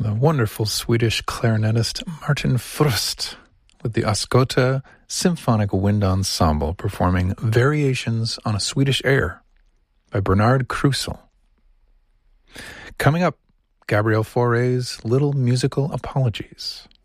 the wonderful Swedish clarinetist Martin Frust with the Ascota Symphonic Wind Ensemble performing Variations on a Swedish Air by Bernard Krusel. Coming up, Gabrielle Fauré's Little Musical Apologies.